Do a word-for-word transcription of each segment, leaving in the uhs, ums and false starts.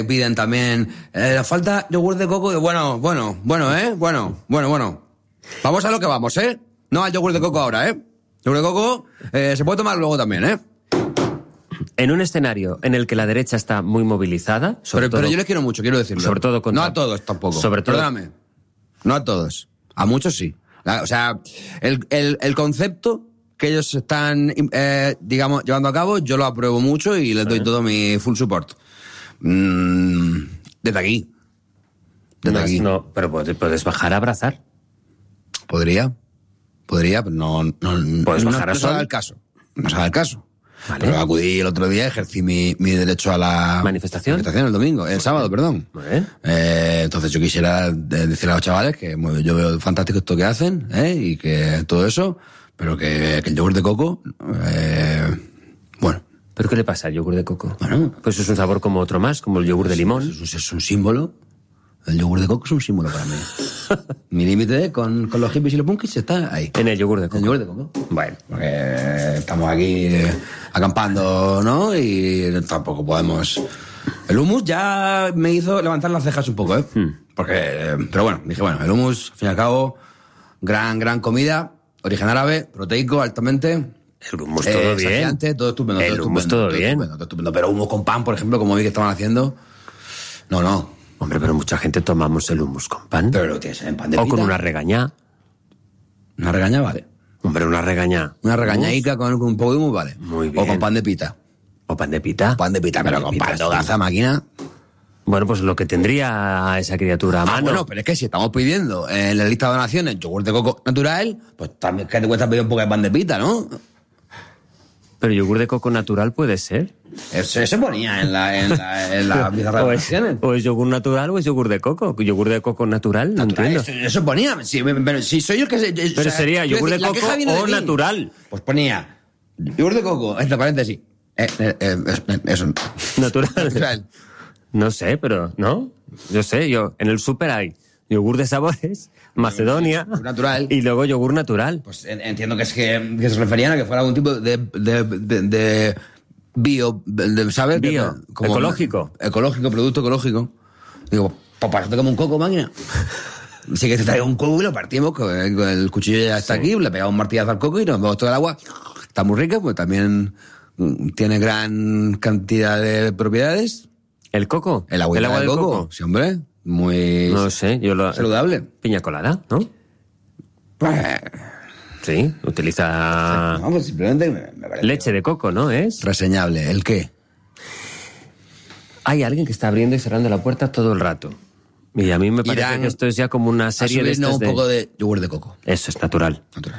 piden también, eh, le falta yogur de coco, y bueno, bueno, bueno, ¿eh? Bueno, bueno, bueno. Vamos a lo que vamos, ¿eh? No al yogur de coco ahora, ¿eh? Yogur de coco eh, se puede tomar luego también, ¿eh? En un escenario en el que la derecha está muy movilizada... Sobre Pero, todo, pero yo les quiero mucho, quiero decirlo. Sobre todo contra... No a todos tampoco. Sobre todo... Perdóname. No a todos. A muchos sí. O sea, el, el, el concepto que ellos están, eh, digamos, llevando a cabo, yo lo apruebo mucho y les doy sí. todo mi full support. Mm, desde aquí. Desde no, aquí. No, pero puedes bajar a abrazar. Podría. Podría, pero no... no ¿Puedes no, bajar no, a no se sol? da el caso. No se da el caso. Vale. Pero acudí el otro día, ejercí mi, mi derecho a la... ¿Manifestación? Manifestación el domingo, el sábado, perdón. Vale. Eh, entonces yo quisiera decirle a los chavales que bueno, yo veo fantástico esto que hacen, ¿eh? Y que todo eso, pero que, que el yogur de coco, eh, bueno. ¿Pero qué le pasa al yogur de coco? Bueno. Pues es un sabor como otro más, como el yogur de limón. Es un, es un símbolo. El yogur de coco es un símbolo para mí. Mi límite con, con los hippies y los punkis está ahí. En el yogur de coco. En el yogur de coco. Bueno. Porque estamos aquí eh, acampando, ¿no? Y tampoco podemos... El hummus ya me hizo levantar las cejas un poco, ¿eh? Hmm. Porque, eh, pero bueno, dije, bueno, el hummus, al fin y al cabo, gran, gran comida, origen árabe, proteico, altamente... El hummus todo eh, bien. Saciante, todo estupendo. El todo hummus estupendo, todo, todo bien. Estupendo, todo estupendo. Pero hummus con pan, por ejemplo, como vi que estaban haciendo... No, no. Hombre, pero mucha gente tomamos el hummus con pan. Pero lo tienes en pan de O pita. con una regañá. Una regañá, vale. Hombre, una regañá. Una regañaica con, con un poco de hummus, vale. Muy bien. O con pan de pita. O pan de pita. O pan de pita, pan pero de con pita, pan de sí. hogaza, máquina. Bueno, pues lo que tendría esa criatura a mano. Ah, bueno, pero es que si estamos pidiendo en la lista de donaciones yogur de coco natural, pues también que te cuesta pedir un poco de pan de pita, ¿no? Pero yogur de coco natural puede ser. Eso se ponía en la, en la, en la pizarra de o, es, o es yogur natural o es yogur de coco. Yogur de coco natural, no natural, entiendo. Eso, eso ponía. Sí, pero si soy yo el que... Se, pero o sea, sería yogur de coco o de natural. Pues ponía yogur de coco, entre paréntesis. Eh, eh, eh, eso. Natural. Natural. No sé, pero, ¿no? Yo sé, yo en el súper hay yogur de sabores, Macedonia, natural. Y luego yogur natural. Pues entiendo que es que, que se referían a que fuera algún tipo de, de, de, de bio, de, ¿sabes? Bio, de, como ecológico. Una, ecológico, producto ecológico. Digo, pues para eso te como un coco, máquina. Si que te traigo un coco y lo partimos, con el cuchillo ya está sí. aquí, le pegamos un martillazo al coco y nos bebemos todo el agua. Está muy rica, pues también tiene gran cantidad de propiedades. ¿El coco? El agua, ¿El agua del del coco? coco. Sí, hombre. Muy no sé, yo lo saludable. Piña colada, ¿no? Pues... Sí, utiliza no, pues simplemente me, me parece leche de coco, ¿no? Es reseñable. ¿El qué? Hay alguien que está abriendo y cerrando la puerta todo el rato. Y a mí me parece Irán que esto es ya como una serie de estas un de... poco de yogur de coco. Eso es natural. Natural.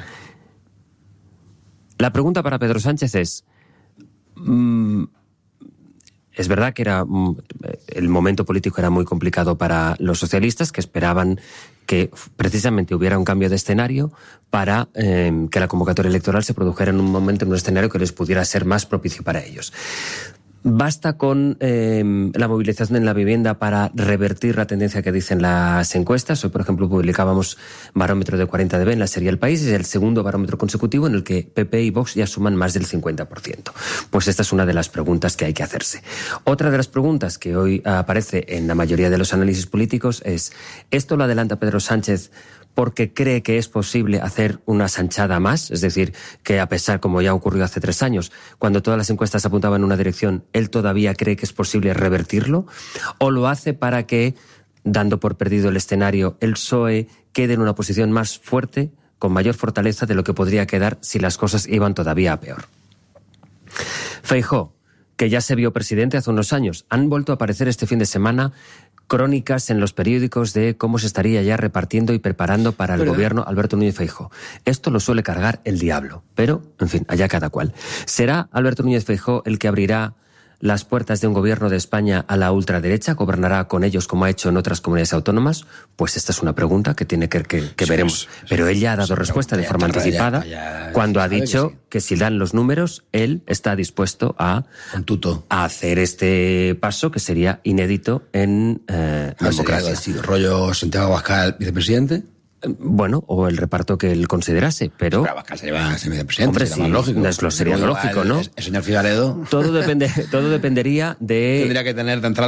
La pregunta para Pedro Sánchez es... Mmm, Es verdad que era el momento político era muy complicado para los socialistas, que esperaban que precisamente hubiera un cambio de escenario para eh, que la convocatoria electoral se produjera en un momento, en un escenario que les pudiera ser más propicio para ellos. ¿Basta con eh, la movilización en la vivienda para revertir la tendencia que dicen las encuestas? Hoy, por ejemplo, publicábamos barómetro de cuarenta de B en la serie El País, es el segundo barómetro consecutivo en el que P P y Vox ya suman más del cincuenta por ciento. Pues esta es una de las preguntas que hay que hacerse. Otra de las preguntas que hoy aparece en la mayoría de los análisis políticos es, ¿esto lo adelanta Pedro Sánchez porque cree que es posible hacer una sanchada más? Es decir, que a pesar, como ya ocurrió hace tres años, cuando todas las encuestas apuntaban en una dirección, él todavía cree que es posible revertirlo, o lo hace para que, dando por perdido el escenario, el P S O E quede en una posición más fuerte, con mayor fortaleza de lo que podría quedar si las cosas iban todavía a peor. Feijóo, que ya se vio presidente hace unos años, han vuelto a aparecer este fin de semana crónicas en los periódicos de cómo se estaría ya repartiendo y preparando para el ¿verdad? Gobierno Alberto Núñez Feijóo. Esto lo suele cargar el diablo, pero, en fin, allá cada cual. ¿Será Alberto Núñez Feijóo el que abrirá las puertas de un gobierno de España a la ultraderecha? ¿Gobernará con ellos como ha hecho en otras comunidades autónomas? Pues esta es una pregunta que tiene que, que, que sí, veremos. Sí, sí, pero él ya ha dado respuesta de forma anticipada ya, ya, cuando ha dicho que, sí. que si dan los números, él está dispuesto a, a hacer este paso que sería inédito en eh, la democracia. Sí, rollo Santiago Abascal, vicepresidente. Bueno, o el reparto que él considerase, pero... Pero Abascal se lleva a ser vicepresidente, hombre, sería sí, más lógico. Es lo sería lógico, el, ¿no? El, el señor Figaredo... Todo, depende, todo dependería de... Tendría que tener de entrada